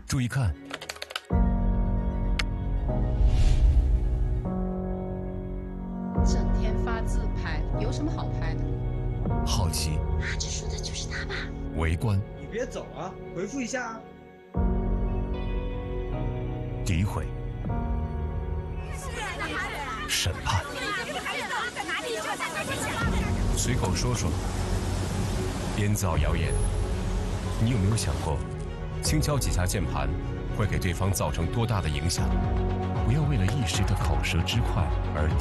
注意看。 整天发自拍，有什么好拍的？ 好奇。 这说的就是他吧？ 围观。 你别走啊，回复一下啊。 诋毁。审判。随口说说。编造谣言。你有没有想过，轻敲几下键盘会给对方造成多大的影响？不要为了一时的口舌之快而